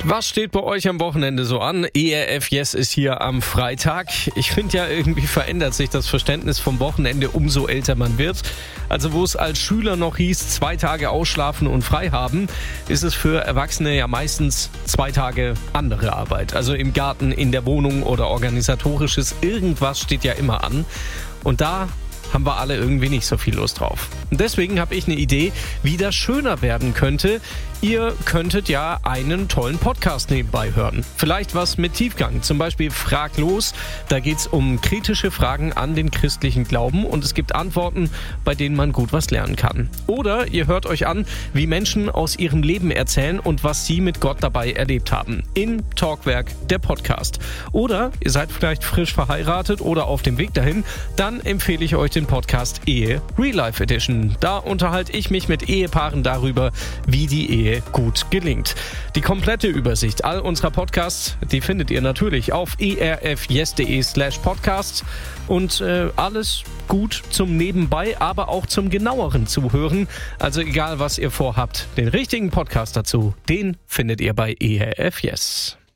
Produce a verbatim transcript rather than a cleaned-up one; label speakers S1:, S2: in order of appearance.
S1: Was steht bei euch am Wochenende so an? E R F Yes ist hier am Freitag. Ich finde ja, irgendwie verändert sich das Verständnis vom Wochenende, umso älter man wird. Also wo es als Schüler noch hieß, zwei Tage ausschlafen und frei haben, ist es für Erwachsene ja meistens zwei Tage andere Arbeit. Also im Garten, in der Wohnung oder organisatorisches, irgendwas steht ja immer an. Und da haben wir alle irgendwie nicht so viel Lust drauf. Und deswegen habe ich eine Idee, wie das schöner werden könnte. Ihr könntet ja einen tollen Podcast nebenbei hören. Vielleicht was mit Tiefgang, zum Beispiel Frag los. Da geht es um kritische Fragen an den christlichen Glauben und es gibt Antworten, bei denen man gut was lernen kann. Oder ihr hört euch an, wie Menschen aus ihrem Leben erzählen und was sie mit Gott dabei erlebt haben. In Talkwerk, der Podcast. Oder ihr seid vielleicht frisch verheiratet oder auf dem Weg dahin, dann empfehle ich euch den Podcast Ehe Real Life Edition. Da unterhalte ich mich mit Ehepaaren darüber, wie die Ehe gut gelingt. Die komplette Übersicht all unserer Podcasts, die findet ihr natürlich auf erfyes.de slash podcasts und äh, alles gut zum Nebenbei, aber auch zum genaueren Zuhören. Also egal, was ihr vorhabt, den richtigen Podcast dazu, den findet ihr bei E R F Yes.